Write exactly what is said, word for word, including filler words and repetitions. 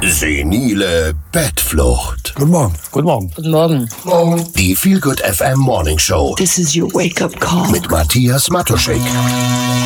Senile Bettflucht. Guten Morgen. Guten Morgen. Guten Morgen. Morgen. Die Feel Good F M Morning Show. This is your wake-up call. Mit Matthias Matuschek.